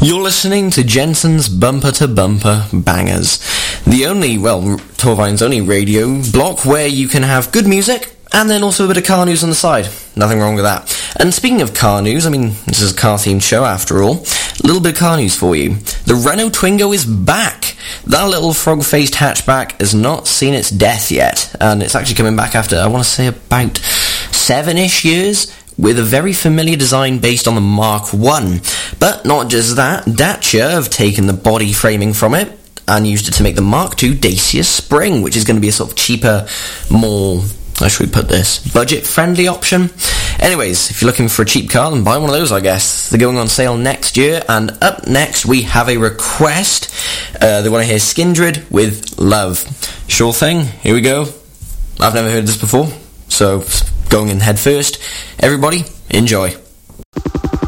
You're listening to Jensen's Bumper to Bumper Bangers, the only, Torvine's only radio block where you can have good music and then also a bit of car news on the side. Nothing wrong with that. And speaking of car news, this is a car-themed show after all, a little bit of car news for you. The Renault Twingo is back. That little frog-faced hatchback has not seen its death yet, and it's actually coming back after, I want to say, about 7-ish years, with a very familiar design based on the Mark 1. But not just that, Dacia have taken the body framing from it and used it to make the Mark 2 Dacia Spring, which is going to be a sort of cheaper, more, how should we put this, budget-friendly option. Anyways, if you're looking for a cheap car, then buy one of those, I guess. They're going on sale next year, and up next we have a request. They want to hear Skindred with Love. Sure thing, here we go. I've never heard this before, so going in head first. Everybody, enjoy.